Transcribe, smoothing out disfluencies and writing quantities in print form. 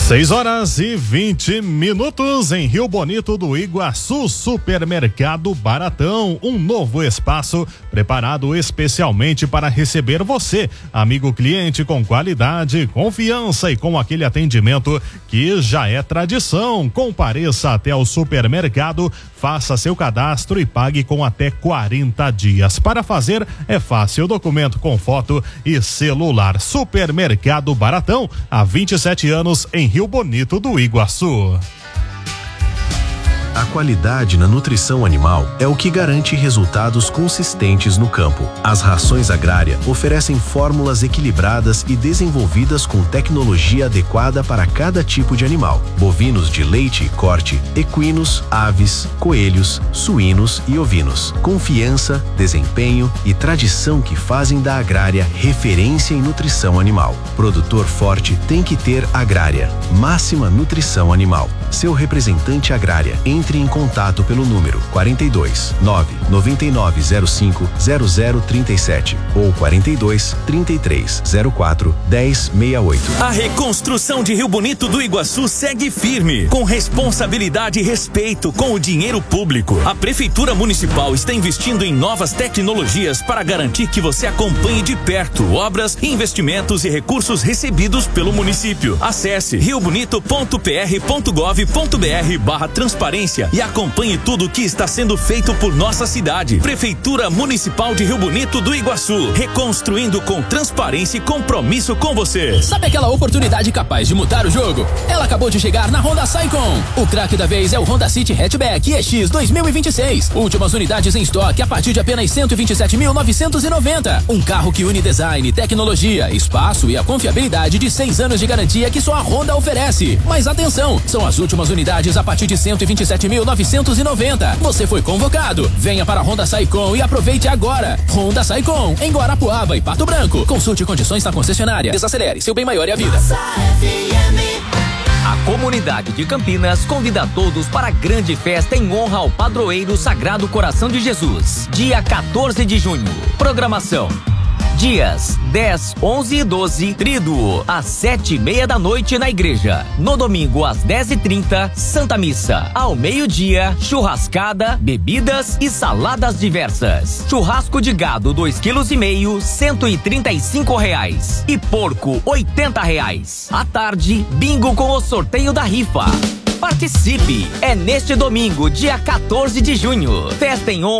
6h20 em Rio Bonito do Iguaçu, Supermercado Baratão, um novo espaço preparado especialmente para receber você, amigo cliente, com qualidade, confiança e com aquele atendimento que já é tradição. Compareça até o supermercado, faça seu cadastro e pague com até 40 dias. Para fazer é fácil, documento com foto e celular. Supermercado Baratão, há 27 anos em Rio Bonito do Iguaçu. A qualidade na nutrição animal é o que garante resultados consistentes no campo. As rações Agrária oferecem fórmulas equilibradas e desenvolvidas com tecnologia adequada para cada tipo de animal. Bovinos de leite e corte, equinos, aves, coelhos, suínos e ovinos. Confiança, desempenho e tradição que fazem da Agrária referência em nutrição animal. Produtor forte tem que ter Agrária. Máxima nutrição animal. Seu representante Agrária. Entre em contato pelo número 42 99905 0037 ou 42 33 04 1068. A reconstrução de Rio Bonito do Iguaçu segue firme, com responsabilidade e respeito com o dinheiro público. A Prefeitura Municipal está investindo em novas tecnologias para garantir que você acompanhe de perto obras, investimentos e recursos recebidos pelo município. Acesse riobonito.pr.gov.br/transparência e acompanhe tudo o que está sendo feito por nossa cidade. Prefeitura Municipal de Rio Bonito do Iguaçu, reconstruindo com transparência e compromisso com você. Sabe aquela oportunidade capaz de mudar o jogo? Ela acabou de chegar na Honda Saicon. O craque da vez é o Honda City Hatchback EX 2026. Últimas unidades em estoque a partir de apenas 127.990. Um carro que une design, tecnologia, espaço e a confiabilidade de 6 anos de garantia que só a Honda oferece. Mas atenção, são as últimas unidades a partir de 127.990. Você foi convocado. Venha para a Honda Saicon e aproveite agora. Honda Saicon, em Guarapuava e Pato Branco. Consulte condições na concessionária. Desacelere, seu bem maior é a vida. A comunidade de Campinas convida a todos para a grande festa em honra ao padroeiro Sagrado Coração de Jesus. Dia 14 de junho. Programação: dias 10, 11 e 12, tríduo, às 7:30 da noite na igreja. No domingo, às 10:30, Santa Missa. Ao meio-dia, churrascada, bebidas e saladas diversas. Churrasco de gado 2,5 kg, R$135. E porco, R$80. À tarde, bingo com o sorteio da rifa. Participe! É neste domingo, dia 14 de junho. Festa em honra